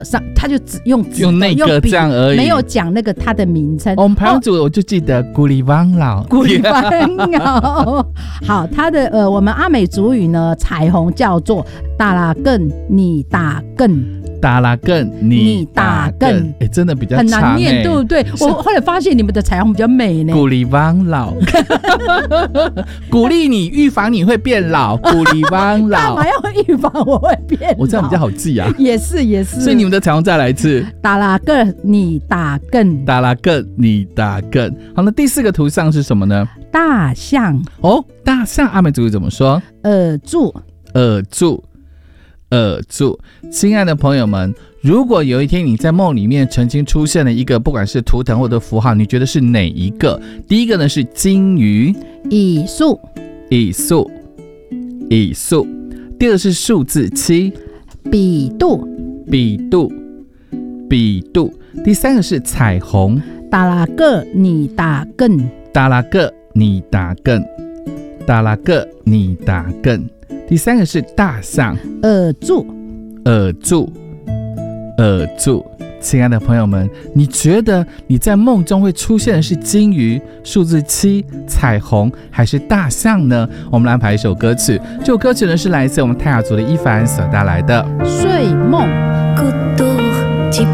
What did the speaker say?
他就只用那个这样而已， 没有讲那个他的名称。 我们排湾族我就记得古里汪老， 古里汪老。好，他的我们阿美族语呢，彩虹叫做达拉更你打更。 达拉更你打更，真的比较长，很难念， 对不对？我后来发现你们的彩虹比较美呢。 古里汪老，鼓励你预防你会变老。古里汪老， 干嘛要预防我会变老？ 我这样比较好记啊。 也是。 所以你们的彩虹再来一次。 达拉更你打更， 达拉更你打更。好，那第4个图像是什么呢？ 大象。 哦，大象阿美族语怎么说？ 耳柱。 亲爱的朋友们，如果有一天你在梦里面曾经出现了一个不管是图腾或者符号，你觉得是哪一个？第一个呢是金鱼， 蚁树。 第二个是数字7， 比度。 第3个是彩虹， 达拉个你打更。 第3个是大象， 耳柱。 亲爱的朋友们，你觉得你在梦中会出现的是金鱼、数字7、彩虹还是大象呢？我们来安排一首歌曲，这首歌曲呢是来自我们泰雅族的伊凡所带来的睡梦。